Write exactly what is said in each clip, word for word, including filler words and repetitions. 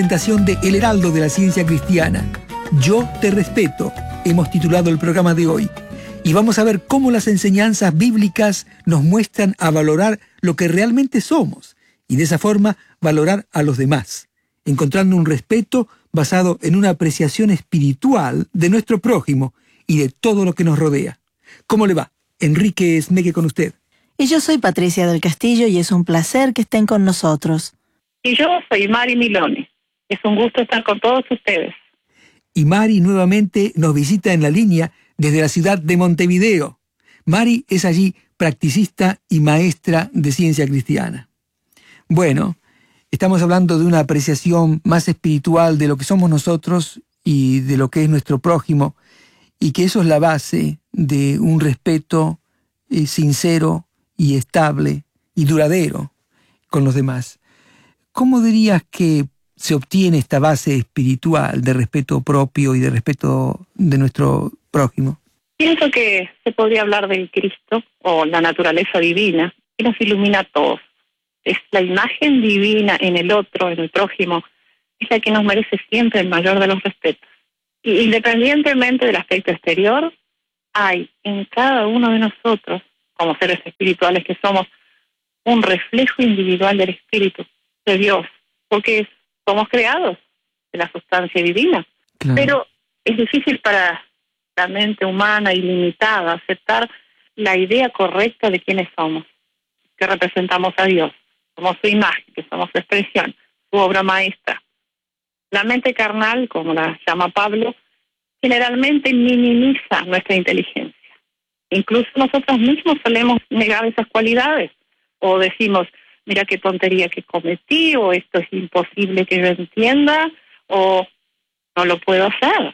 Presentación de El Heraldo de la Ciencia Cristiana. Yo te respeto, hemos titulado el programa de hoy. Y vamos a ver cómo las enseñanzas bíblicas nos muestran a valorar lo que realmente somos y de esa forma valorar a los demás, encontrando un respeto basado en una apreciación espiritual de nuestro prójimo y de todo lo que nos rodea. ¿Cómo le va? Enrique Esmegue con usted. Y yo soy Patricia del Castillo y es un placer que estén con nosotros. Y yo soy Mari Milone. Es un gusto estar con todos ustedes. Y Mari nuevamente nos visita en la línea desde la ciudad de Montevideo. Mari es allí practicista y maestra de ciencia cristiana. Bueno, estamos hablando de una apreciación más espiritual de lo que somos nosotros y de lo que es nuestro prójimo, y que eso es la base de un respeto eh, sincero y estable y duradero con los demás. ¿Cómo dirías que se obtiene esta base espiritual de respeto propio y de respeto de nuestro prójimo? Pienso que se podría hablar del Cristo o la naturaleza divina que nos ilumina a todos. Es la imagen divina en el otro, en el prójimo, es la que nos merece siempre el mayor de los respetos. Y independientemente del aspecto exterior, hay en cada uno de nosotros, como seres espirituales que somos, un reflejo individual del Espíritu de Dios, porque somos creados de la sustancia divina. Claro. Pero es difícil para la mente humana ilimitada aceptar la idea correcta de quiénes somos, que representamos a Dios, somos su imagen, que somos su expresión, su obra maestra. La mente carnal, como la llama Pablo, generalmente minimiza nuestra inteligencia. Incluso nosotros mismos solemos negar esas cualidades, o decimos, mira qué tontería que cometí, o esto es imposible que yo entienda, o no lo puedo hacer.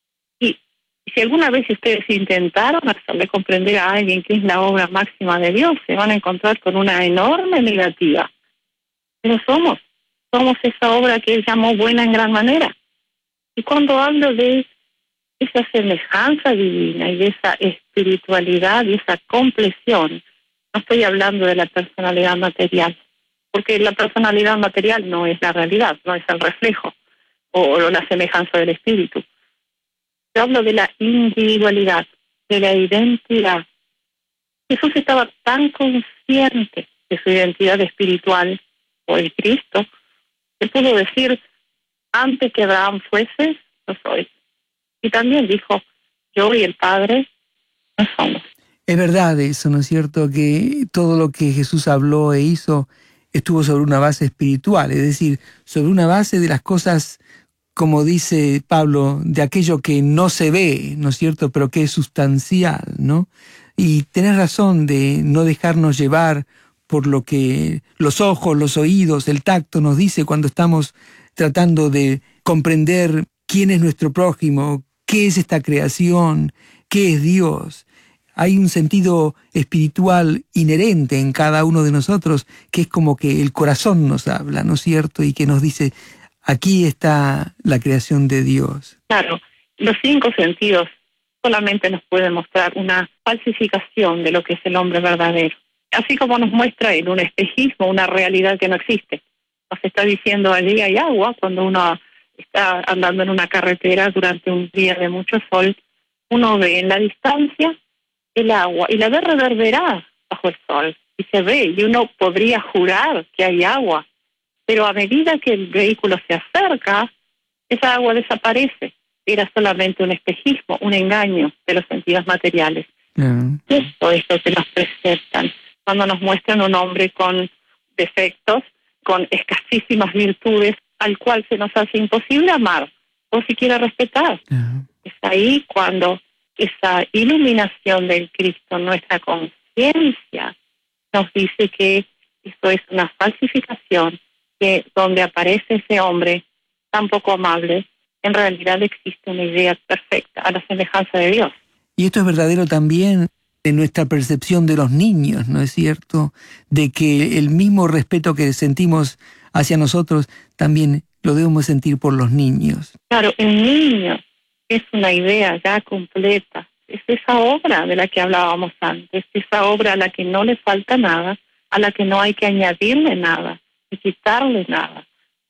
Y si alguna vez ustedes intentaron hacerle comprender a alguien que es la obra máxima de Dios, se van a encontrar con una enorme negativa. Pero somos, somos esa obra que Él llamó buena en gran manera. Y cuando hablo de esa semejanza divina y de esa espiritualidad y esa compleción, no estoy hablando de la personalidad material, porque la personalidad material no es la realidad, no es el reflejo o, o la semejanza del espíritu. Yo hablo de la individualidad, de la identidad. Jesús estaba tan consciente de su identidad espiritual, o el Cristo, que pudo decir, antes que Abraham fuese, yo soy. Y también dijo, yo y el Padre no somos. Es verdad eso, ¿no es cierto? Que todo lo que Jesús habló e hizo estuvo sobre una base espiritual, es decir, sobre una base de las cosas, como dice Pablo, de aquello que no se ve, ¿no es cierto?, pero que es sustancial, ¿no? Y tenés razón de no dejarnos llevar por lo que los ojos, los oídos, el tacto nos dice cuando estamos tratando de comprender quién es nuestro prójimo, qué es esta creación, qué es Dios. Hay un sentido espiritual inherente en cada uno de nosotros, que es como que el corazón nos habla, ¿no es cierto? Y que nos dice, aquí está la creación de Dios. Claro, los cinco sentidos solamente nos pueden mostrar una falsificación de lo que es el hombre verdadero. Así como nos muestra en un espejismo una realidad que no existe. Nos está diciendo, allí hay agua, cuando uno está andando en una carretera durante un día de mucho sol, uno ve en la distancia el agua y la ve reverberar bajo el sol y se ve, y uno podría jurar que hay agua, pero a medida que el vehículo se acerca, esa agua desaparece. Era solamente un espejismo, un engaño de los sentidos materiales. Mm. Esto es lo que nos presentan cuando nos muestran un hombre con defectos, con escasísimas virtudes, al cual se nos hace imposible amar o siquiera respetar. Uh-huh. Es ahí cuando esa iluminación del Cristo en nuestra conciencia nos dice que esto es una falsificación, que donde aparece ese hombre tan poco amable, en realidad existe una idea perfecta a la semejanza de Dios. Y esto es verdadero también en nuestra percepción de los niños, ¿no es cierto? De que el mismo respeto que sentimos hacia nosotros también lo debemos sentir por los niños. Claro, el niño es una idea ya completa. Es esa obra de la que hablábamos antes, esa obra a la que no le falta nada, a la que no hay que añadirle nada, ni quitarle nada,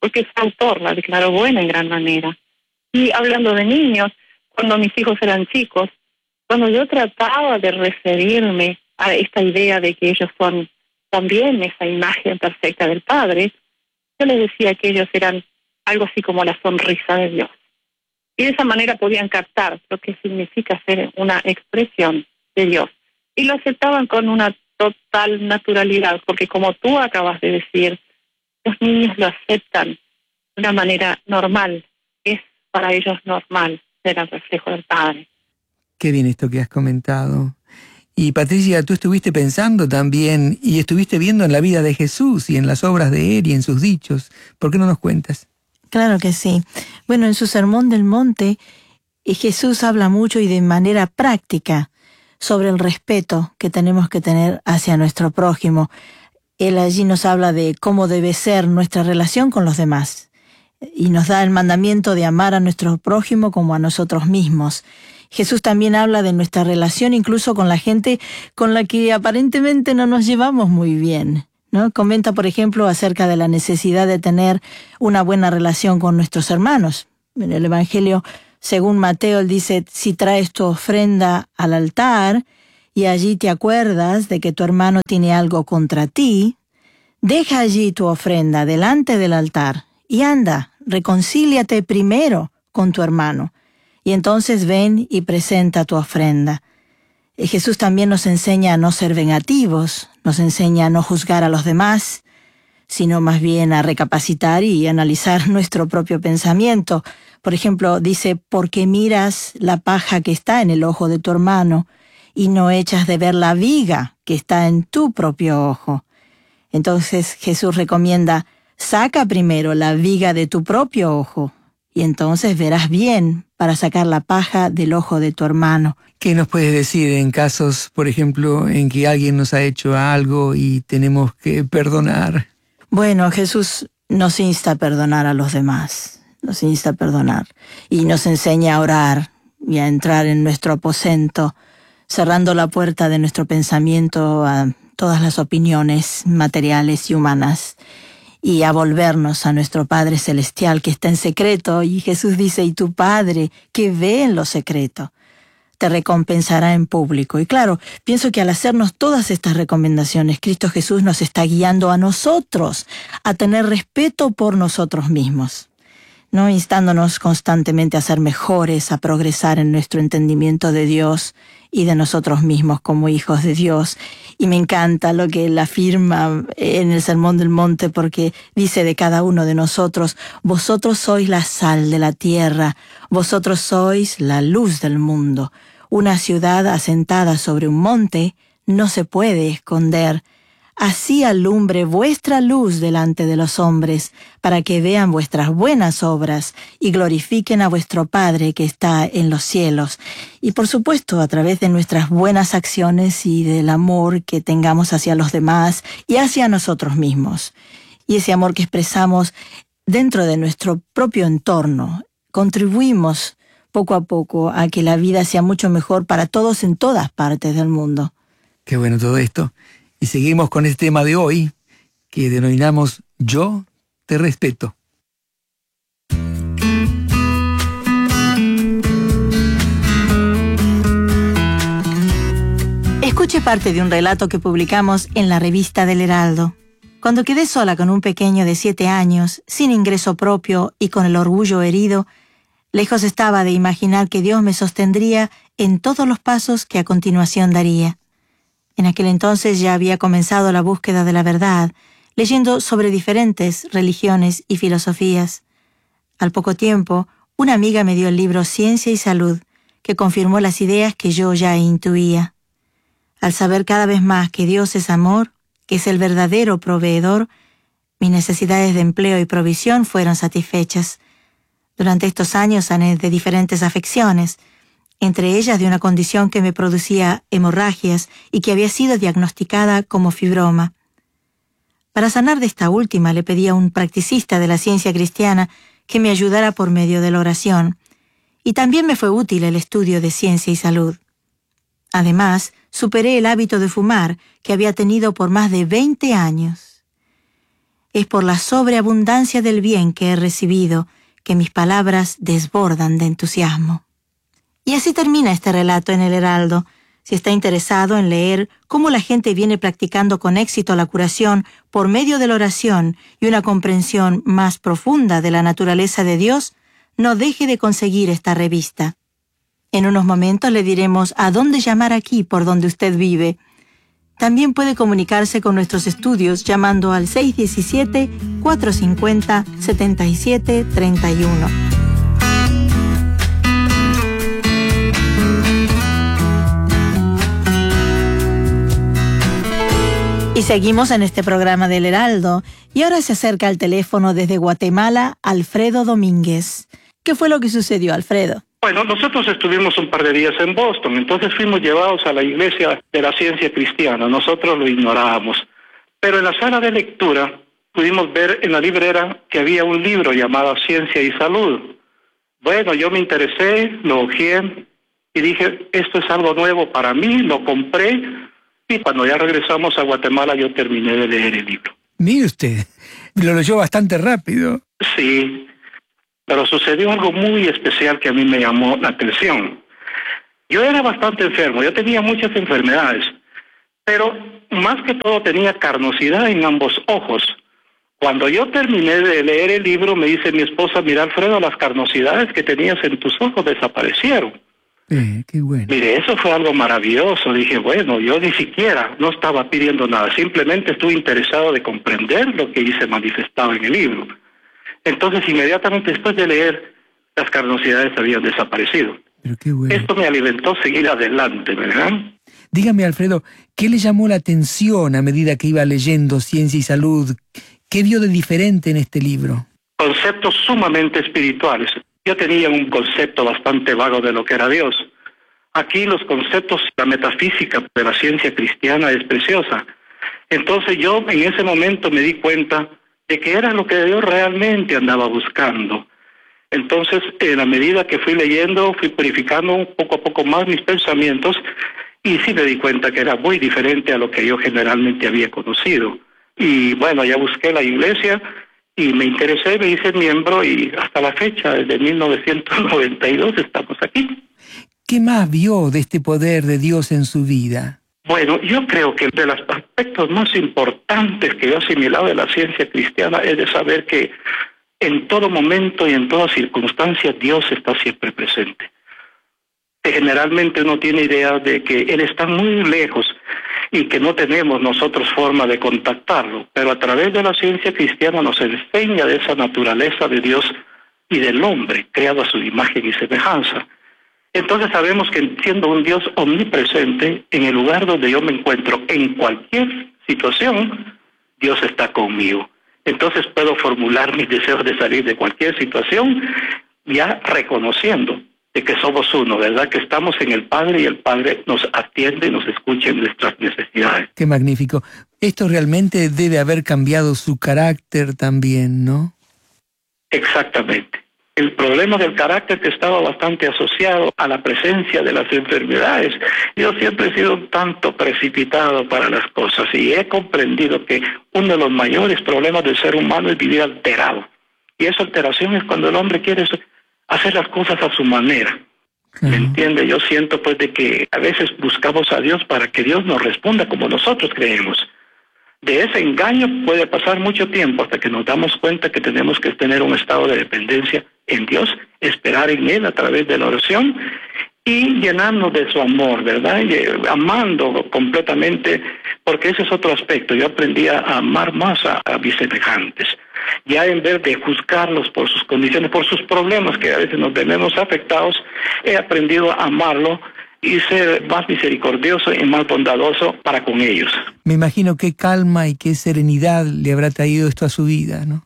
porque su autor la declaró buena en gran manera. Y hablando de niños, cuando mis hijos eran chicos, cuando yo trataba de referirme a esta idea de que ellos son también esa imagen perfecta del Padre, yo les decía que ellos eran algo así como la sonrisa de Dios. Y de esa manera podían captar lo que significa ser una expresión de Dios. Y lo aceptaban con una total naturalidad, porque como tú acabas de decir, los niños lo aceptan de una manera normal. Es para ellos normal ser el reflejo del Padre. Qué bien esto que has comentado. Y Patricia, tú estuviste pensando también y estuviste viendo en la vida de Jesús y en las obras de Él y en sus dichos. ¿Por qué no nos cuentas? Claro que sí. Bueno, en su Sermón del Monte, Jesús habla mucho y de manera práctica sobre el respeto que tenemos que tener hacia nuestro prójimo. Él allí nos habla de cómo debe ser nuestra relación con los demás y nos da el mandamiento de amar a nuestro prójimo como a nosotros mismos. Jesús también habla de nuestra relación incluso con la gente con la que aparentemente no nos llevamos muy bien, ¿no? Comenta, por ejemplo, acerca de la necesidad de tener una buena relación con nuestros hermanos. En el Evangelio, según Mateo, él dice, si traes tu ofrenda al altar y allí te acuerdas de que tu hermano tiene algo contra ti, deja allí tu ofrenda delante del altar y anda, reconcíliate primero con tu hermano. Y entonces ven y presenta tu ofrenda. Jesús también nos enseña a no ser vengativos, nos enseña a no juzgar a los demás, sino más bien a recapacitar y analizar nuestro propio pensamiento. Por ejemplo, dice, ¿por qué miras la paja que está en el ojo de tu hermano y no echas de ver la viga que está en tu propio ojo? Entonces Jesús recomienda, saca primero la viga de tu propio ojo, y entonces verás bien para sacar la paja del ojo de tu hermano. ¿Qué nos puedes decir en casos, por ejemplo, en que alguien nos ha hecho algo y tenemos que perdonar? Bueno, Jesús nos insta a perdonar a los demás, nos insta a perdonar y nos enseña a orar y a entrar en nuestro aposento, cerrando la puerta de nuestro pensamiento a todas las opiniones materiales y humanas, y a volvernos a nuestro Padre Celestial que está en secreto. Y Jesús dice, y tu Padre que ve en lo secreto, te recompensará en público. Y claro, pienso que al hacernos todas estas recomendaciones, Cristo Jesús nos está guiando a nosotros a tener respeto por nosotros mismos, ¿no? Instándonos constantemente a ser mejores, a progresar en nuestro entendimiento de Dios y de nosotros mismos como hijos de Dios. Y me encanta lo que él afirma en el Sermón del Monte, porque dice de cada uno de nosotros, vosotros sois la sal de la tierra, vosotros sois la luz del mundo. Una ciudad asentada sobre un monte no se puede esconder. Así alumbre vuestra luz delante de los hombres, para que vean vuestras buenas obras y glorifiquen a vuestro Padre que está en los cielos. Y por supuesto, a través de nuestras buenas acciones y del amor que tengamos hacia los demás y hacia nosotros mismos. Y ese amor que expresamos dentro de nuestro propio entorno, contribuimos poco a poco a que la vida sea mucho mejor para todos en todas partes del mundo. Qué bueno todo esto. Y seguimos con este tema de hoy, que denominamos Yo te respeto. Escuche parte de un relato que publicamos en la revista del Heraldo. Cuando quedé sola con un pequeño de siete años, sin ingreso propio y con el orgullo herido, lejos estaba de imaginar que Dios me sostendría en todos los pasos que a continuación daría. En aquel entonces ya había comenzado la búsqueda de la verdad, leyendo sobre diferentes religiones y filosofías. Al poco tiempo, una amiga me dio el libro Ciencia y Salud, que confirmó las ideas que yo ya intuía. Al saber cada vez más que Dios es amor, que es el verdadero proveedor, mis necesidades de empleo y provisión fueron satisfechas. Durante estos años sané de diferentes afecciones, entre ellas de una condición que me producía hemorragias y que había sido diagnosticada como fibroma. Para sanar de esta última le pedí a un practicista de la ciencia cristiana que me ayudara por medio de la oración, y también me fue útil el estudio de Ciencia y Salud. Además, superé el hábito de fumar que había tenido por más de veinte años. Es por la sobreabundancia del bien que he recibido que mis palabras desbordan de entusiasmo. Y así termina este relato en El Heraldo. Si está interesado en leer cómo la gente viene practicando con éxito la curación por medio de la oración y una comprensión más profunda de la naturaleza de Dios, no deje de conseguir esta revista. En unos momentos le diremos a dónde llamar aquí por donde usted vive. También puede comunicarse con nuestros estudios llamando al seis uno siete, cuatro cinco cero, siete siete tres uno. Y seguimos en este programa del Heraldo, y ahora se acerca al teléfono desde Guatemala Alfredo Domínguez. ¿Qué fue lo que sucedió, Alfredo? Bueno, nosotros estuvimos un par de días en Boston, entonces fuimos llevados a la iglesia de la ciencia cristiana. Nosotros lo ignorábamos, pero en la sala de lectura pudimos ver en la librera que había un libro llamado Ciencia y Salud. Bueno, yo me interesé, lo hojeé y dije, esto es algo nuevo para mí, lo compré. Y cuando ya regresamos a Guatemala, yo terminé de leer el libro. Mire usted, lo leyó bastante rápido. Sí, pero sucedió algo muy especial que a mí me llamó la atención. Yo era bastante enfermo, yo tenía muchas enfermedades, pero más que todo tenía carnosidad en ambos ojos. Cuando yo terminé de leer el libro, me dice mi esposa, mira Alfredo, las carnosidades que tenías en tus ojos desaparecieron. Eh, qué bueno. Mire, eso fue algo maravilloso. Dije, bueno, yo ni siquiera no estaba pidiendo nada, simplemente estuve interesado de comprender lo que hice manifestado en el libro. Entonces, inmediatamente después de leer, las carnosidades habían desaparecido. Pero qué bueno. Esto me alimentó seguir adelante, ¿verdad? Dígame, Alfredo, ¿qué le llamó la atención a medida que iba leyendo Ciencia y Salud? ¿Qué vio de diferente en este libro? Conceptos sumamente espirituales. Yo tenía un concepto bastante vago de lo que era Dios. Aquí los conceptos, la metafísica de la ciencia cristiana es preciosa. Entonces yo en ese momento me di cuenta de que era lo que Dios realmente andaba buscando. Entonces, en la medida que fui leyendo, fui purificando poco a poco más mis pensamientos y sí me di cuenta que era muy diferente a lo que yo generalmente había conocido. Y bueno, ya busqué la iglesia y me interesé, me hice miembro y hasta la fecha, desde mil novecientos noventa y dos, estamos aquí. ¿Qué más vio de este poder de Dios en su vida? Bueno, yo creo que de los aspectos más importantes que yo he asimilado de la ciencia cristiana es de saber que en todo momento y en toda circunstancia Dios está siempre presente. Que generalmente uno tiene idea de que Él está muy lejos y que no tenemos nosotros forma de contactarlo, pero a través de la ciencia cristiana nos enseña de esa naturaleza de Dios y del hombre, creado a su imagen y semejanza. Entonces sabemos que siendo un Dios omnipresente, en el lugar donde yo me encuentro, en cualquier situación, Dios está conmigo. Entonces puedo formular mis deseos de salir de cualquier situación, ya reconociendo de que somos uno, ¿verdad? Que estamos en el Padre y el Padre nos atiende y nos escucha en nuestras necesidades. Qué magnífico. Esto realmente debe haber cambiado su carácter también, ¿no? Exactamente. El problema del carácter que estaba bastante asociado a la presencia de las enfermedades. Yo siempre he sido un tanto precipitado para las cosas y he comprendido que uno de los mayores problemas del ser humano es vivir alterado. Y esa alteración es cuando el hombre quiere hacer las cosas a su manera. ¿Me entiende? Yo siento pues de que a veces buscamos a Dios para que Dios nos responda como nosotros creemos. De ese engaño puede pasar mucho tiempo hasta que nos damos cuenta que tenemos que tener un estado de dependencia en Dios, esperar en Él a través de la oración y llenarnos de su amor, ¿verdad? Y, eh, amando completamente, porque ese es otro aspecto. Yo aprendí a amar más a, a mis semejantes. Ya en vez de juzgarlos por sus condiciones, por sus problemas, que a veces nos vemos afectados, he aprendido a amarlo y ser más misericordioso y más bondadoso para con ellos. Me imagino qué calma y qué serenidad le habrá traído esto a su vida, ¿no?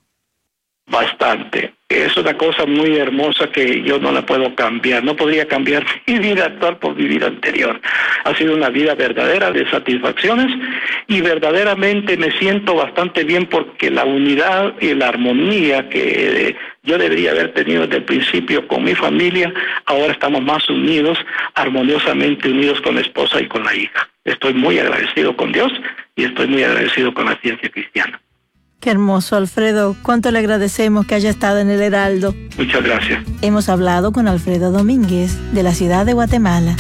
Bastante. Es una cosa muy hermosa que yo no la puedo cambiar. No podría cambiar mi vida actual por mi vida anterior. Ha sido una vida verdadera de satisfacciones y verdaderamente me siento bastante bien porque la unidad y la armonía que yo debería haber tenido desde el principio con mi familia, ahora estamos más unidos, armoniosamente unidos con la esposa y con la hija. Estoy muy agradecido con Dios y estoy muy agradecido con la ciencia cristiana. Qué hermoso, Alfredo. Cuánto le agradecemos que haya estado en el Heraldo. Muchas gracias. Hemos hablado con Alfredo Domínguez, de la ciudad de Guatemala.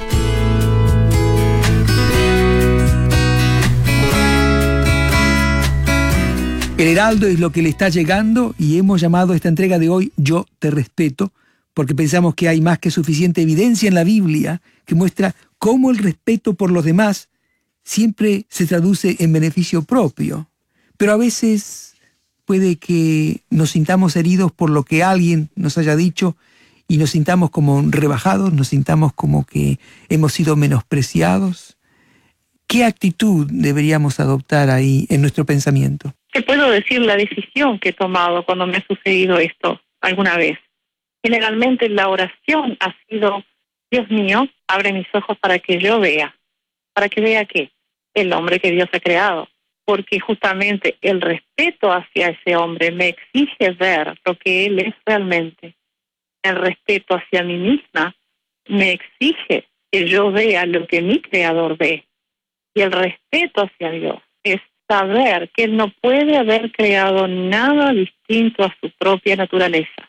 El Heraldo es lo que le está llegando y hemos llamado a esta entrega de hoy Yo te respeto, porque pensamos que hay más que suficiente evidencia en la Biblia que muestra cómo el respeto por los demás siempre se traduce en beneficio propio. Pero a veces puede que nos sintamos heridos por lo que alguien nos haya dicho y nos sintamos como rebajados, nos sintamos como que hemos sido menospreciados. ¿Qué actitud deberíamos adoptar ahí en nuestro pensamiento? Te puedo decir la decisión que he tomado cuando me ha sucedido esto alguna vez. Generalmente la oración ha sido: Dios mío, abre mis ojos para que yo vea. ¿Para que vea qué? El hombre que Dios ha creado. Porque justamente el respeto hacia ese hombre me exige ver lo que él es realmente. El respeto hacia mí misma me exige que yo vea lo que mi creador ve. Y el respeto hacia Dios es saber que él no puede haber creado nada distinto a su propia naturaleza.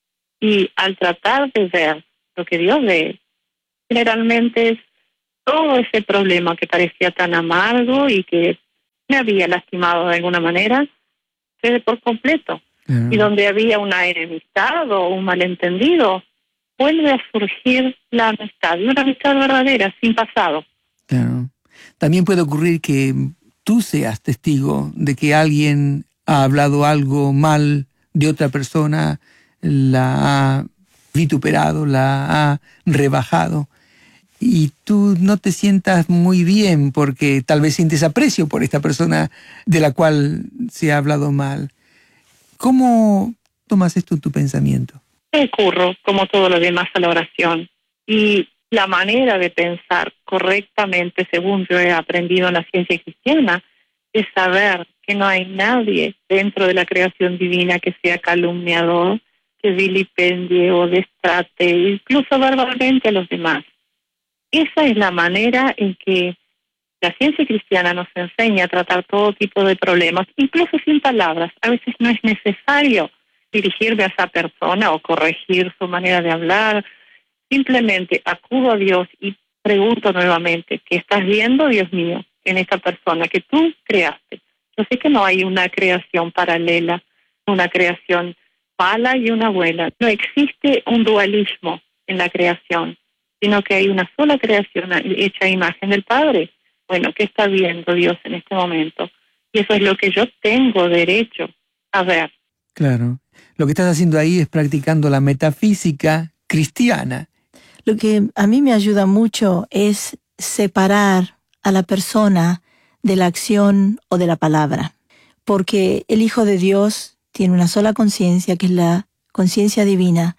Y al tratar de ver lo que Dios ve, generalmente es todo ese problema que parecía tan amargo y que me había lastimado de alguna manera, cede por completo. Uh-huh. Y donde había una enemistad o un malentendido, vuelve a surgir la amistad, y una amistad verdadera, sin pasado. Claro. También puede ocurrir que tú seas testigo de que alguien ha hablado algo mal de otra persona, la ha vituperado, la ha rebajado, y tú no te sientas muy bien porque tal vez sientes aprecio por esta persona de la cual se ha hablado mal. ¿Cómo tomas esto en tu pensamiento? Recurro, como todo lo demás, a la oración. Y la manera de pensar correctamente, según yo he aprendido en la ciencia cristiana, es saber que no hay nadie dentro de la creación divina que sea calumniador, que vilipendie o destrate, incluso verbalmente a los demás. Esa es la manera en que la ciencia cristiana nos enseña a tratar todo tipo de problemas, incluso sin palabras. A veces no es necesario dirigirme a esa persona o corregir su manera de hablar. Simplemente acudo a Dios y pregunto nuevamente: ¿qué estás viendo, Dios mío, en esta persona que tú creaste? Yo sé que no hay una creación paralela, una creación mala y una buena. No existe un dualismo en la creación, sino que hay una sola creación hecha a imagen del Padre. Bueno, ¿qué está viendo Dios en este momento? Y eso es lo que yo tengo derecho a ver. Claro. Lo que estás haciendo ahí es practicando la metafísica cristiana. Lo que a mí me ayuda mucho es separar a la persona de la acción o de la palabra. Porque el Hijo de Dios tiene una sola conciencia, que es la conciencia divina,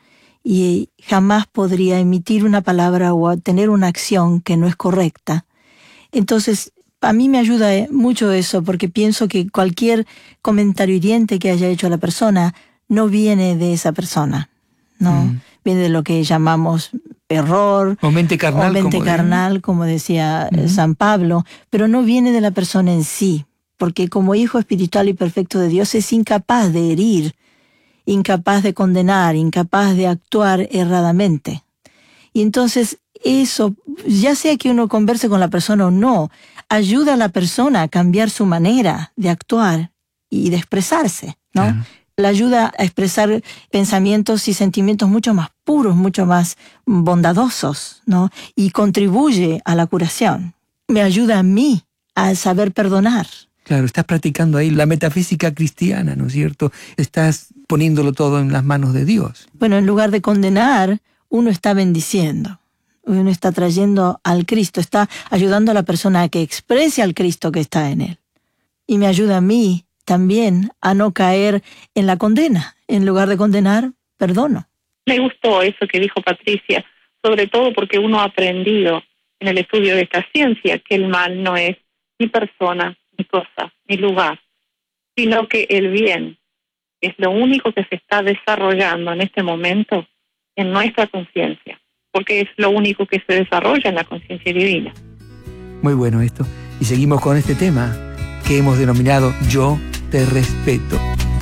y jamás podría emitir una palabra o tener una acción que no es correcta. Entonces, a mí me ayuda mucho eso, porque pienso que cualquier comentario hiriente que haya hecho la persona no viene de esa persona, ¿no? Mm. Viene de lo que llamamos error, o mente carnal, o mente como, carnal, como decía mm. San Pablo, pero no viene de la persona en sí, porque como hijo espiritual y perfecto de Dios es incapaz de herir, incapaz de condenar, incapaz de actuar erradamente. Y entonces eso, ya sea que uno converse con la persona o no, ayuda a la persona a cambiar su manera de actuar y de expresarse, ¿no? Claro. La ayuda a expresar pensamientos y sentimientos mucho más puros, mucho más bondadosos, ¿no? Y contribuye a la curación. Me ayuda a mí a saber perdonar. Claro, estás practicando ahí la metafísica cristiana, ¿no es cierto? Estás poniéndolo todo en las manos de Dios. Bueno, en lugar de condenar, uno está bendiciendo. Uno está trayendo al Cristo, está ayudando a la persona a que exprese al Cristo que está en él. Y me ayuda a mí también a no caer en la condena. En lugar de condenar, perdono. Me gustó eso que dijo Patricia, sobre todo porque uno ha aprendido en el estudio de esta ciencia que el mal no es ni persona, ni cosa, ni lugar, sino que el bien es lo único que se está desarrollando en este momento en nuestra conciencia, porque es lo único que se desarrolla en la conciencia divina. Muy bueno esto. Y seguimos con este tema que hemos denominado Yo te te respeto.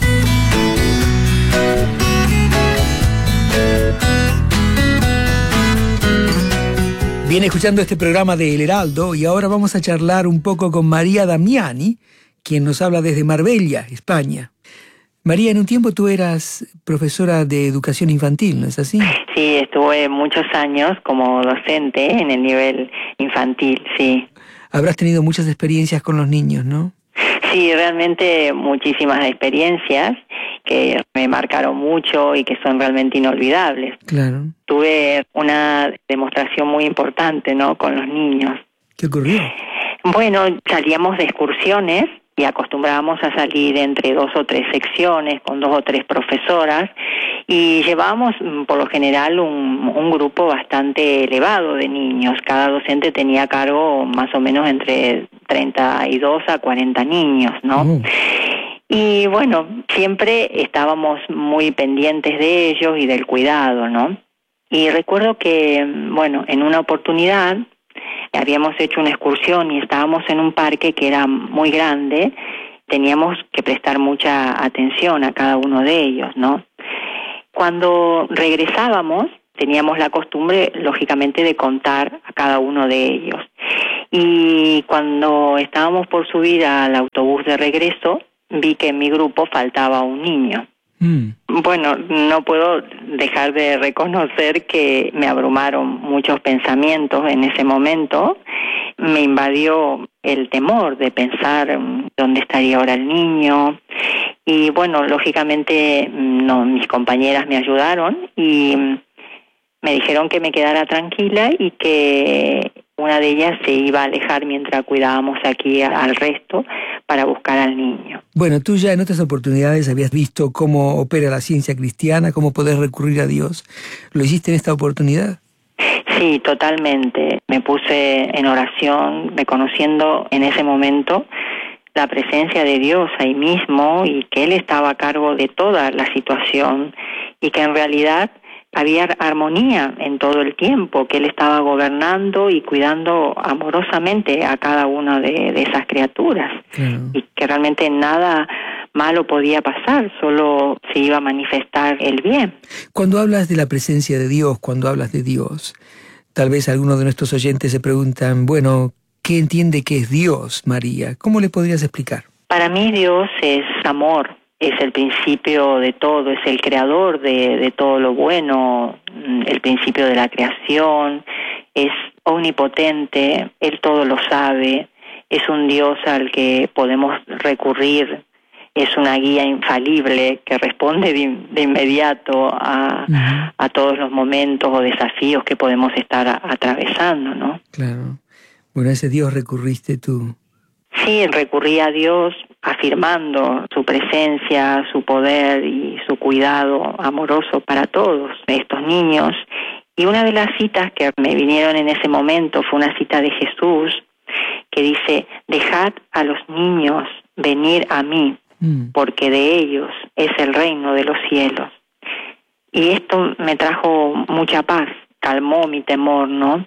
Viene escuchando este programa de El Heraldo y ahora vamos a charlar un poco con María Damiani, quien nos habla desde Marbella, España. María, en un tiempo tú eras profesora de educación infantil, ¿no es así? Sí, estuve muchos años como docente en el nivel infantil, sí. Habrás tenido muchas experiencias con los niños, ¿no? Sí, realmente muchísimas experiencias que me marcaron mucho y que son realmente inolvidables. Claro. Tuve una demostración muy importante, ¿no?, con los niños. ¿Qué ocurrió? Bueno, salíamos de excursiones y acostumbrábamos a salir entre dos o tres secciones con dos o tres profesoras y llevábamos por lo general un, un grupo bastante elevado de niños. Cada docente tenía a cargo más o menos entre treinta y dos a cuarenta niños, ¿no? Oh. Y bueno, siempre estábamos muy pendientes de ellos y del cuidado, ¿no? Y recuerdo que, bueno, en una oportunidad habíamos hecho una excursión y estábamos en un parque que era muy grande. Teníamos que prestar mucha atención a cada uno de ellos, ¿no? Cuando regresábamos, teníamos la costumbre, lógicamente, de contar a cada uno de ellos. Y cuando estábamos por subir al autobús de regreso, vi que en mi grupo faltaba un niño. Mm. Bueno, no puedo dejar de reconocer que me abrumaron muchos pensamientos en ese momento. Me invadió el temor de pensar dónde estaría ahora el niño. Y bueno, lógicamente no, mis compañeras me ayudaron y me dijeron que me quedara tranquila y que una de ellas se iba a alejar mientras cuidábamos aquí al resto para buscar al niño. Bueno, tú ya en otras oportunidades habías visto cómo opera la ciencia cristiana, cómo poder recurrir a Dios. ¿Lo hiciste en esta oportunidad? Sí, totalmente. Me puse en oración, reconociendo en ese momento la presencia de Dios ahí mismo y que Él estaba a cargo de toda la situación y que en realidad había armonía en todo el tiempo, que Él estaba gobernando y cuidando amorosamente a cada una de, de esas criaturas. Claro. Y que realmente nada malo podía pasar, solo se iba a manifestar el bien. Cuando hablas de la presencia de Dios, cuando hablas de Dios, tal vez algunos de nuestros oyentes se preguntan, bueno, ¿qué entiende que es Dios, María? ¿Cómo le podrías explicar? Para mí Dios es amor. Es el principio de todo, es el creador de, de todo lo bueno, el principio de la creación, es omnipotente, Él todo lo sabe, es un Dios al que podemos recurrir, es una guía infalible que responde de, de inmediato a, uh-huh. a todos los momentos o desafíos que podemos estar a, atravesando, ¿no? Claro. Bueno, a ese Dios recurriste tú. Sí, recurrí a Dios afirmando su presencia, su poder y su cuidado amoroso para todos estos niños. Y una de las citas que me vinieron en ese momento fue una cita de Jesús que dice, dejad a los niños venir a mí, mm. porque de ellos es el reino de los cielos. Y esto me trajo mucha paz, calmó mi temor, ¿no?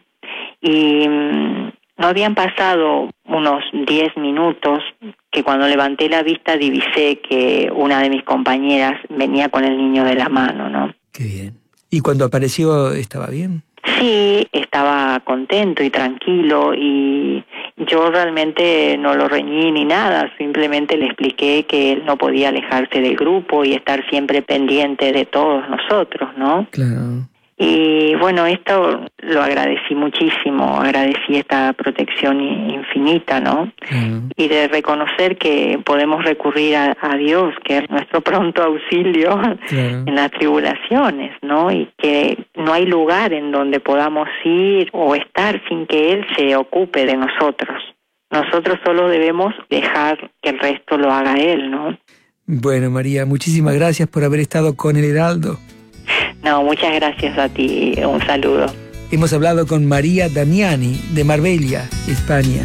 Y no habían pasado unos diez minutos que cuando levanté la vista divisé que una de mis compañeras venía con el niño de la mano, ¿no? Qué bien. ¿Y cuando apareció estaba bien? Sí, estaba contento y tranquilo y yo realmente no lo reñí ni nada, simplemente le expliqué que él no podía alejarse del grupo y estar siempre pendiente de todos nosotros, ¿no? Claro. Y bueno, esto lo agradecí muchísimo, agradecí esta protección infinita, ¿no? Uh-huh. Y de reconocer que podemos recurrir a, a Dios, que es nuestro pronto auxilio uh-huh. en las tribulaciones, ¿no? Y que no hay lugar en donde podamos ir o estar sin que Él se ocupe de nosotros. Nosotros solo debemos dejar que el resto lo haga Él, ¿no? Bueno, María, muchísimas gracias por haber estado con El Heraldo. No, muchas gracias a ti. Un saludo. Hemos hablado con María Damiani, de Marbella, España.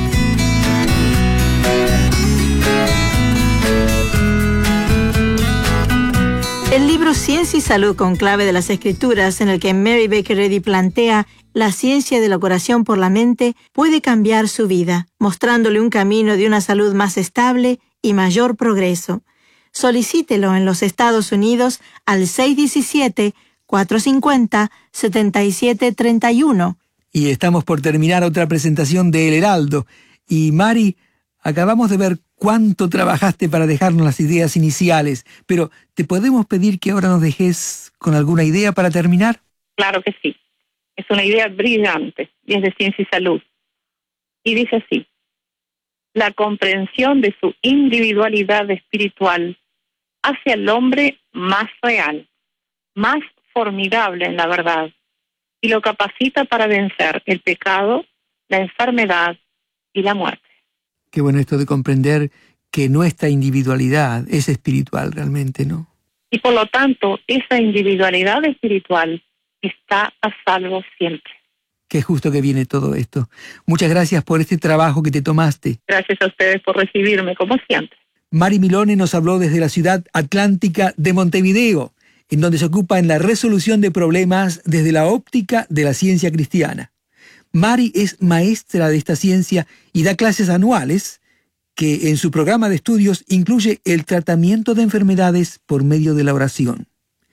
El libro Ciencia y Salud con clave de las Escrituras, en el que Mary Baker Eddy plantea la ciencia de la curación por la mente, puede cambiar su vida, mostrándole un camino de una salud más estable y mayor progreso. Solicítelo en los Estados Unidos al seis uno siete, cuatro cinco cero, siete siete tres uno. Y estamos por terminar otra presentación de El Heraldo. Y Mari, acabamos de ver cuánto trabajaste para dejarnos las ideas iniciales, pero ¿te podemos pedir que ahora nos dejes con alguna idea para terminar? Claro que sí. Es una idea brillante y es de ciencia y salud. Y dice así: la comprensión de su individualidad espiritual hace al hombre más real, más formidable en la verdad, y lo capacita para vencer el pecado, la enfermedad y la muerte. Qué bueno esto de comprender que nuestra individualidad es espiritual realmente, ¿no? Y por lo tanto, esa individualidad espiritual está a salvo siempre. Qué justo que viene todo esto. Muchas gracias por este trabajo que te tomaste. Gracias a ustedes por recibirme, como siempre. Mari Milone nos habló desde la ciudad atlántica de Montevideo, en donde se ocupa en la resolución de problemas desde la óptica de la ciencia cristiana. Mari es maestra de esta ciencia y da clases anuales que en su programa de estudios incluye el tratamiento de enfermedades por medio de la oración.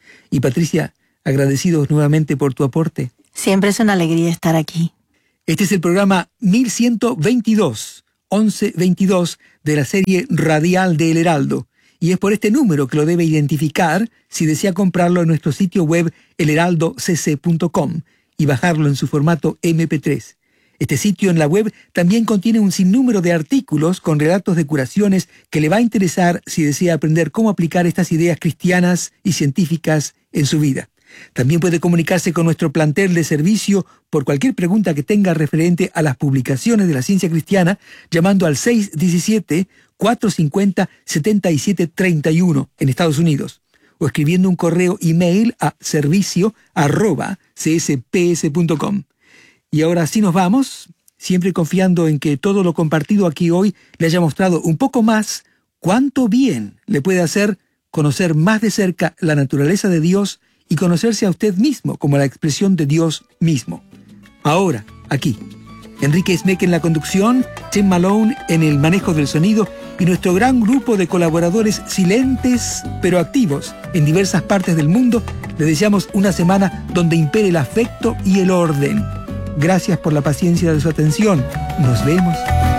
Y Patricia, agradecidos nuevamente por tu aporte. Siempre es una alegría estar aquí. Este es el programa mil ciento veintidós, once veintidós de la serie radial de El Heraldo, y es por este número que lo debe identificar si desea comprarlo en nuestro sitio web el heraldo c c punto com y bajarlo en su formato eme pe tres. Este sitio en la web también contiene un sinnúmero de artículos con relatos de curaciones que le va a interesar si desea aprender cómo aplicar estas ideas cristianas y científicas en su vida. También puede comunicarse con nuestro plantel de servicio por cualquier pregunta que tenga referente a las publicaciones de la ciencia cristiana, llamando al seis uno siete, cuatro cinco cero, siete siete tres uno en Estados Unidos, o escribiendo un correo email a servicio arroba c s p s punto com. Y ahora sí nos vamos, siempre confiando en que todo lo compartido aquí hoy le haya mostrado un poco más cuánto bien le puede hacer conocer más de cerca la naturaleza de Dios y conocerse a usted mismo como la expresión de Dios mismo. Ahora, aquí, Enrique Esmeque en la conducción, Tim Malone en el manejo del sonido y nuestro gran grupo de colaboradores silentes pero activos en diversas partes del mundo, le deseamos una semana donde impere el afecto y el orden. Gracias por la paciencia de su atención. Nos vemos.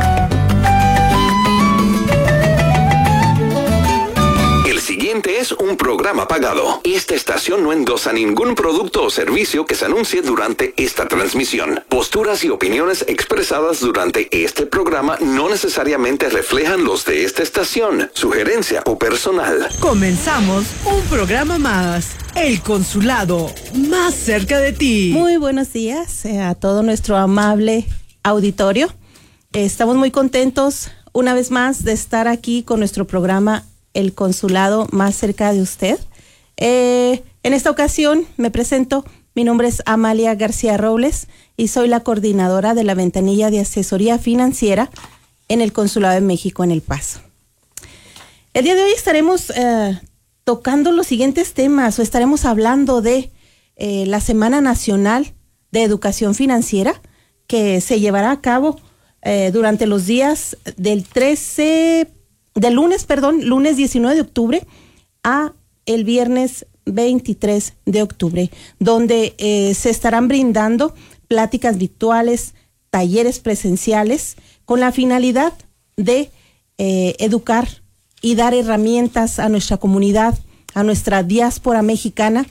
Siguiente es un programa pagado. Esta estación no endosa ningún producto o servicio que se anuncie durante esta transmisión. Posturas y opiniones expresadas durante este programa no necesariamente reflejan los de esta estación, sugerencia o personal. Comenzamos un programa más. El Consulado, más cerca de ti. Muy buenos días a todo nuestro amable auditorio. Estamos muy contentos una vez más de estar aquí con nuestro programa El Consulado, más cerca de usted. Eh, en esta ocasión me presento. Mi nombre es Amalia García Robles y soy la coordinadora de la ventanilla de asesoría financiera en el Consulado de México en El Paso. El día de hoy estaremos eh, tocando los siguientes temas, o estaremos hablando de eh, la Semana Nacional de Educación Financiera, que se llevará a cabo eh, durante los días del trece del lunes, perdón, lunes diecinueve de octubre a el viernes veintitrés de octubre, donde eh, se estarán brindando pláticas virtuales, talleres presenciales, con la finalidad de eh, educar y dar herramientas a nuestra comunidad, a nuestra diáspora mexicana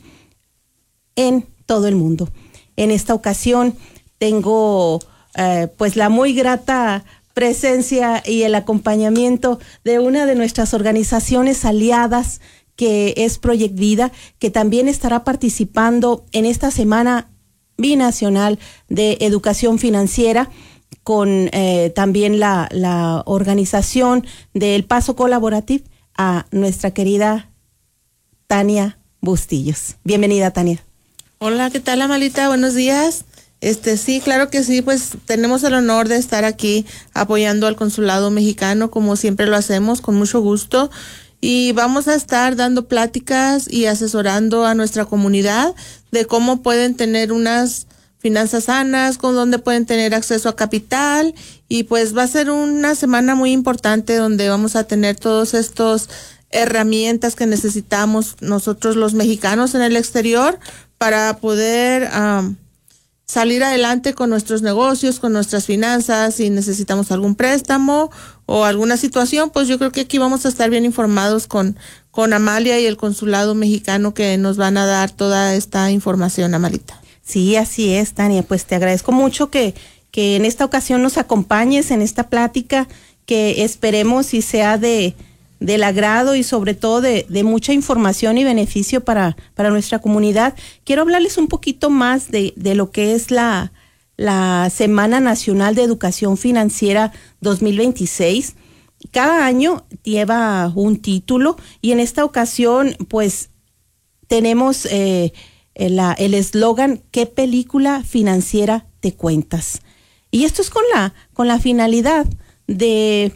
en todo el mundo. En esta ocasión tengo eh, pues la muy grata presencia y el acompañamiento de una de nuestras organizaciones aliadas, que es Project Vida, que también estará participando en esta Semana Binacional de Educación Financiera, con eh, también la, la organización del Paso Colaborative, a nuestra querida Tania Bustillos. Bienvenida, Tania. Hola, ¿qué tal, Amalita? Buenos días. Este, sí, claro que sí, pues tenemos el honor de estar aquí apoyando al Consulado Mexicano, como siempre lo hacemos, con mucho gusto. Y vamos a estar dando pláticas y asesorando a nuestra comunidad de cómo pueden tener unas finanzas sanas, con donde pueden tener acceso a capital, y pues va a ser una semana muy importante donde vamos a tener todos estos herramientas que necesitamos nosotros los mexicanos en el exterior para poder um, salir adelante con nuestros negocios, con nuestras finanzas. Si necesitamos algún préstamo o alguna situación, pues yo creo que aquí vamos a estar bien informados con, con Amalia y el Consulado Mexicano, que nos van a dar toda esta información, Amalita. Sí, así es, Tania. Pues te agradezco mucho que, que en esta ocasión nos acompañes en esta plática, que esperemos y sea de, del agrado y sobre todo de, de mucha información y beneficio para, para nuestra comunidad. Quiero hablarles un poquito más de, de lo que es la, la Semana Nacional de Educación Financiera dos mil veintiséis. Cada año lleva un título y en esta ocasión pues tenemos eh, el eslogan ¿qué película financiera te cuentas? Y esto es con la, con la finalidad de,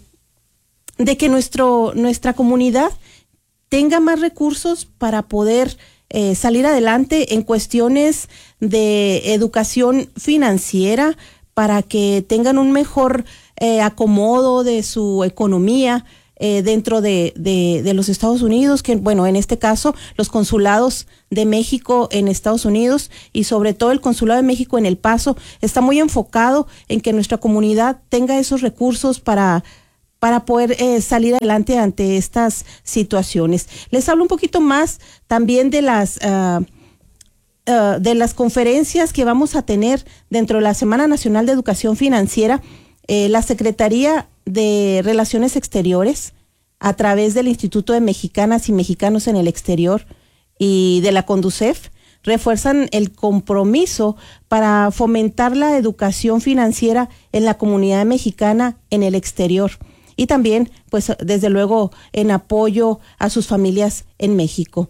de que nuestro, nuestra comunidad tenga más recursos para poder eh, salir adelante en cuestiones de educación financiera, para que tengan un mejor eh, acomodo de su economía eh, dentro de, de, de los Estados Unidos, que bueno, en este caso los consulados de México en Estados Unidos y sobre todo el Consulado de México en El Paso está muy enfocado en que nuestra comunidad tenga esos recursos para, para poder eh, salir adelante ante estas situaciones. Les hablo un poquito más también de las... Uh, Uh, de las conferencias que vamos a tener dentro de la Semana Nacional de Educación Financiera. eh, la Secretaría de Relaciones Exteriores, a través del Instituto de Mexicanas y Mexicanos en el Exterior y de la CONDUCEF, refuerzan el compromiso para fomentar la educación financiera en la comunidad mexicana en el exterior y también, pues, desde luego, en apoyo a sus familias en México.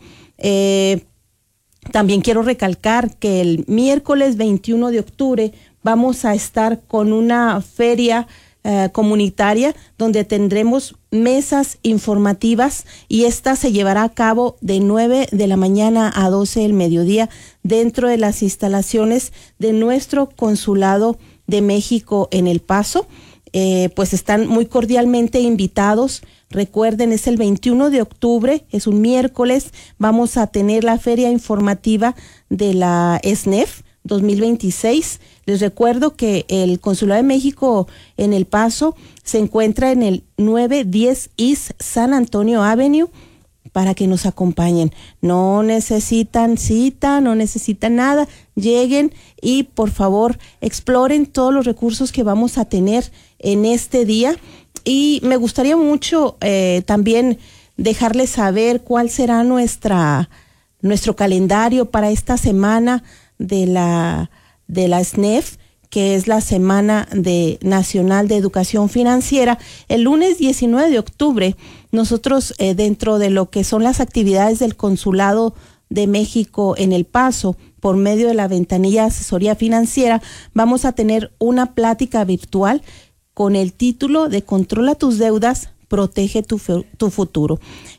Eh, También quiero recalcar que el miércoles veintiuno de octubre vamos a estar con una feria eh, comunitaria donde tendremos mesas informativas y esta se llevará a cabo de nueve de la mañana a doce del mediodía dentro de las instalaciones de nuestro Consulado de México en El Paso. Eh, pues están muy cordialmente invitados. Recuerden, es el veintiuno de octubre, es un miércoles, vamos a tener la feria informativa de la S N E F dos mil veintiséis. Les recuerdo que el Consulado de México en El Paso se encuentra en el nueve diez East San Antonio Avenue, para que nos acompañen. No necesitan cita, no necesitan nada, lleguen y por favor exploren todos los recursos que vamos a tener en este día. Y me gustaría mucho eh, también dejarles saber cuál será nuestra nuestro calendario para esta semana de la de la S N E F, que es la Semana de Nacional de Educación Financiera. El lunes diecinueve de octubre, nosotros eh, dentro de lo que son las actividades del Consulado de México en El Paso, por medio de la ventanilla de asesoría financiera, vamos a tener una plática virtual con el título de Controla tus deudas, protege tu, tu futuro.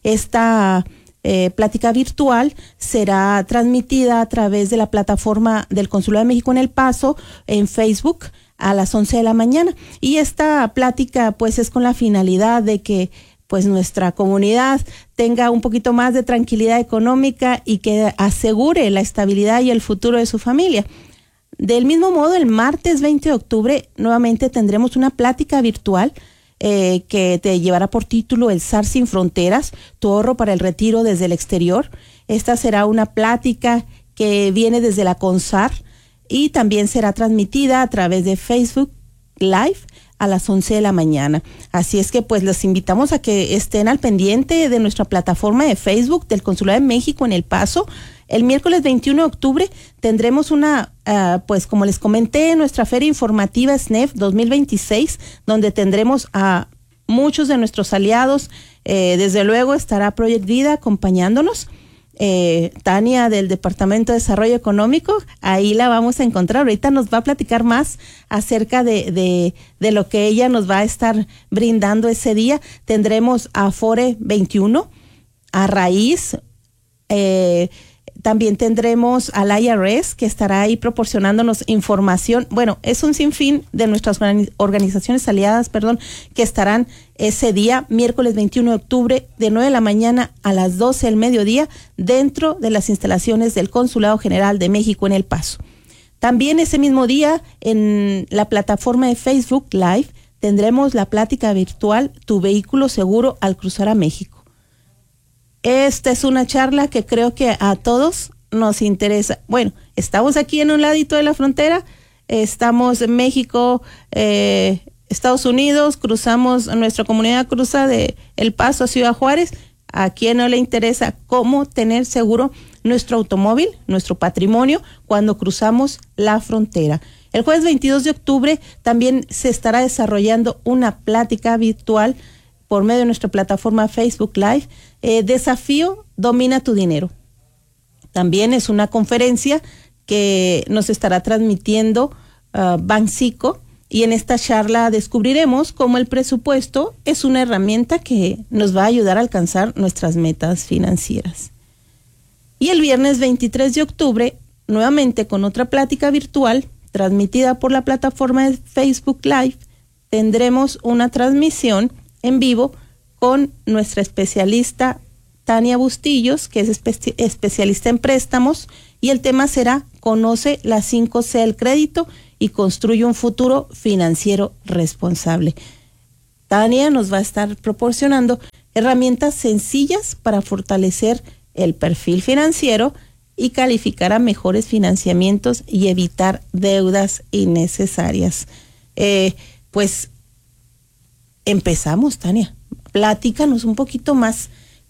Esta eh, plática virtual será transmitida a través de la plataforma del Consulado de México en El Paso, en Facebook, a las once de la mañana. Y esta plática pues es con la finalidad de que pues nuestra comunidad tenga un poquito más de tranquilidad económica y que asegure la estabilidad y el futuro de su familia. Del mismo modo, el martes veinte de octubre nuevamente tendremos una plática virtual eh, que te llevará por título El S A R Sin Fronteras, tu ahorro para el retiro desde el exterior. Esta será una plática que viene desde la CONSAR y también será transmitida a través de Facebook Live a las once de la mañana. Así es que pues los invitamos a que estén al pendiente de nuestra plataforma de Facebook del Consulado de México en El Paso. El miércoles veintiuno de octubre tendremos una, uh, pues como les comenté, nuestra feria informativa S N E F dos mil veintiséis, donde tendremos a muchos de nuestros aliados. Eh, desde luego estará Project Vida acompañándonos. Eh, Tania del Departamento de Desarrollo Económico, ahí la vamos a encontrar. Ahorita nos va a platicar más acerca de, de, de lo que ella nos va a estar brindando ese día. Tendremos a Afore veintiuno, a Raíz, eh, también tendremos al I R S, que estará ahí proporcionándonos información. Bueno, es un sinfín de nuestras organizaciones aliadas, perdón, que estarán ese día, miércoles veintiuno de octubre, de nueve de la mañana a las doce del mediodía, dentro de las instalaciones del Consulado General de México en El Paso. También ese mismo día, en la plataforma de Facebook Live, tendremos la plática virtual Tu Vehículo Seguro al Cruzar a México. Esta es una charla que creo que a todos nos interesa. Bueno, estamos aquí en un ladito de la frontera, estamos en México, eh, Estados Unidos, cruzamos, nuestra comunidad cruza de El Paso a Ciudad Juárez. ¿A quién no le interesa cómo tener seguro nuestro automóvil, nuestro patrimonio, cuando cruzamos la frontera? El jueves veintidós de octubre también se estará desarrollando una plática virtual por medio de nuestra plataforma Facebook Live, eh, Desafío Domina tu Dinero. También es una conferencia que nos estará transmitiendo uh, Banxico, y en esta charla descubriremos cómo el presupuesto es una herramienta que nos va a ayudar a alcanzar nuestras metas financieras. Y el viernes veintitrés de octubre, nuevamente con otra plática virtual, transmitida por la plataforma de Facebook Live, tendremos una transmisión en vivo con nuestra especialista Tania Bustillos, que es espe- especialista en préstamos, y el tema será Conoce las cinco C del crédito y construye un futuro financiero responsable. Tania nos va a estar proporcionando herramientas sencillas para fortalecer el perfil financiero y calificar a mejores financiamientos y evitar deudas innecesarias. Eh, pues empezamos, Tania. Platícanos un poquito más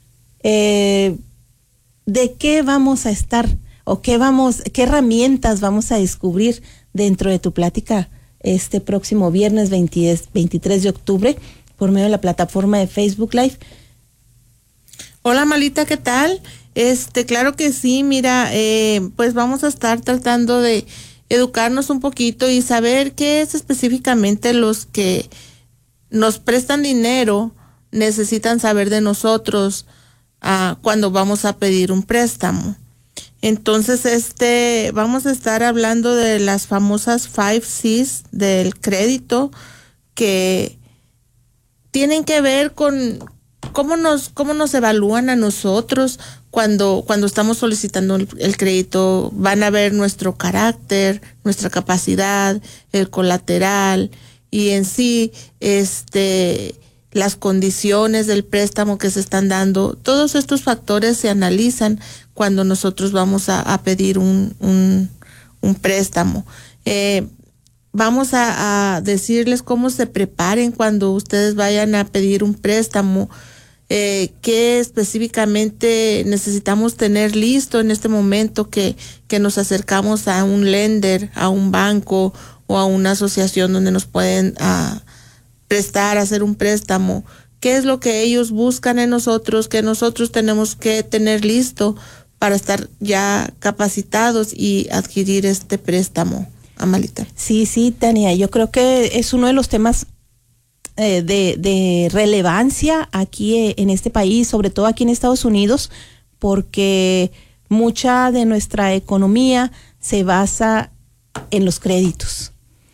eh, de qué vamos a estar o qué vamos, qué herramientas vamos a descubrir dentro de tu plática este próximo viernes veintitrés de octubre por medio de la plataforma de Facebook Live. Hola, Malita, ¿qué tal? Este, claro que sí, mira, eh, pues vamos a estar tratando de educarnos un poquito y saber qué es específicamente los que nos prestan dinero necesitan saber de nosotros uh, cuando vamos a pedir un préstamo. Entonces, este, vamos a estar hablando de las famosas five C's del crédito, que tienen que ver con cómo nos, cómo nos evalúan a nosotros cuando, cuando estamos solicitando el, el crédito. Van a ver nuestro carácter, nuestra capacidad, el colateral y en sí, este, las condiciones del préstamo que se están dando. Todos estos factores se analizan cuando nosotros vamos a, a pedir un, un, un préstamo. Eh, vamos a, a decirles cómo se preparen cuando ustedes vayan a pedir un préstamo, eh, qué específicamente necesitamos tener listo en este momento que, que nos acercamos a un lender, a un banco o a una asociación donde nos pueden a, prestar, hacer un préstamo. ¿Qué es lo que ellos buscan en nosotros, que nosotros tenemos que tener listo para estar ya capacitados y adquirir este préstamo, Amalita? Sí, sí, Tania, yo creo que es uno de los temas eh, de, de relevancia aquí eh, en este país, sobre todo aquí en Estados Unidos, porque mucha de nuestra economía se basa en los créditos.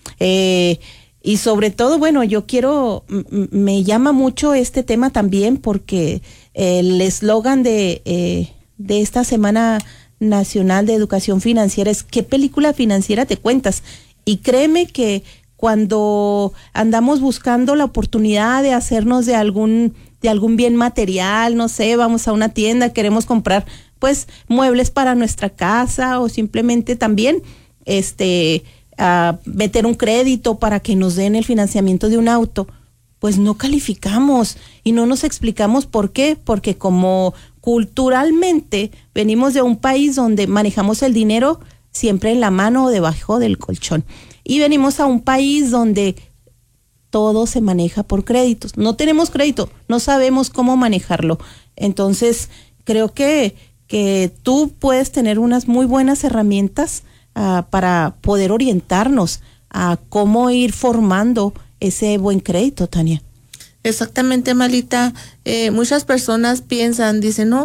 Eh, y sobre todo, bueno, yo quiero, m- me llama mucho este tema también porque el eslogan de... Eh, de esta Semana Nacional de Educación Financiera es ¿qué película financiera te cuentas? Y créeme que cuando andamos buscando la oportunidad de hacernos de algún de algún bien material, no sé, vamos a una tienda, queremos comprar pues muebles para nuestra casa o simplemente también este uh, meter un crédito para que nos den el financiamiento de un auto, pues no calificamos y no nos explicamos por qué, porque como culturalmente venimos de un país donde manejamos el dinero siempre en la mano o debajo del colchón, y venimos a un país donde todo se maneja por créditos. No tenemos crédito, no sabemos cómo manejarlo. Entonces creo que, que tú puedes tener unas muy buenas herramientas uh, para poder orientarnos a cómo ir formando ese buen crédito, Tania. Exactamente, Malita. Eh, muchas personas piensan, dicen, no,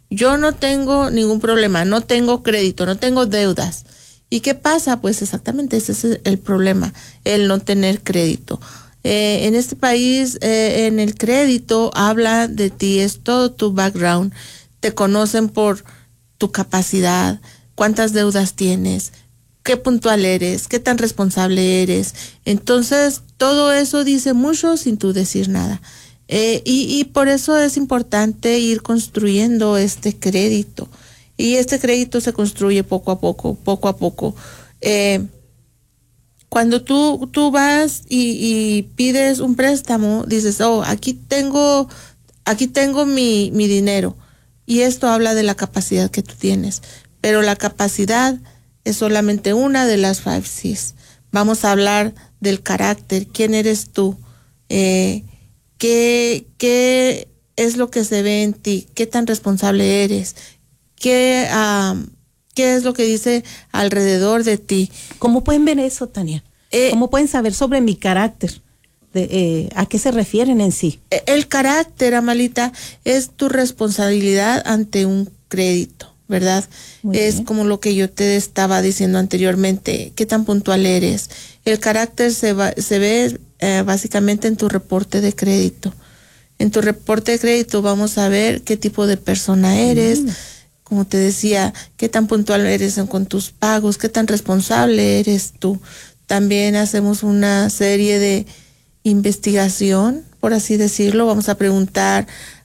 yo no tengo ningún problema, no tengo crédito, no tengo deudas. ¿Y qué pasa? Pues exactamente ese es el problema, el no tener crédito. Eh, en este país, eh, en el crédito habla de ti, es todo tu background. Te conocen por tu capacidad, cuántas deudas tienes, qué puntual eres, qué tan responsable eres. Entonces, todo eso dice mucho sin tú decir nada. Eh, y, y por eso es importante ir construyendo este crédito. Y este crédito se construye poco a poco, poco a poco. Eh, cuando tú, tú vas y, y pides un préstamo, dices, oh, aquí tengo, aquí tengo mi, mi dinero. Y esto habla de la capacidad que tú tienes. Pero la capacidad es solamente una de las five C's. Vamos a hablar del carácter. ¿Quién eres tú? Eh, ¿qué, ¿Qué es lo que se ve en ti? ¿Qué tan responsable eres? ¿Qué, um, ¿Qué es lo que dice alrededor de ti? ¿Cómo pueden ver eso, Tania? Eh, ¿Cómo pueden saber sobre mi carácter? De, eh, ¿A qué se refieren en sí? El carácter, Amalita, es tu responsabilidad ante un crédito, ¿verdad? Muy es bien. Como lo que yo te estaba diciendo anteriormente, qué tan puntual eres. El carácter se, va, se ve eh, básicamente en tu reporte de crédito. En tu reporte de crédito vamos a ver qué tipo de persona eres, mm. como te decía, qué tan puntual eres con tus pagos, qué tan responsable eres tú. También hacemos una serie de investigación, por así decirlo. Vamos a preguntar